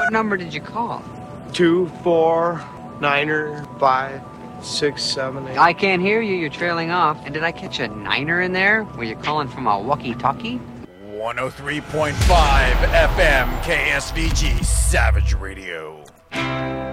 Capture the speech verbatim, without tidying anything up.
What number did you call? Two, four, niner, five, six, seven, eight. I can't hear you. You're trailing off. And did I catch a niner in there? Were you calling from a walkie-talkie? one oh three point five F M K S V G Savage Radio.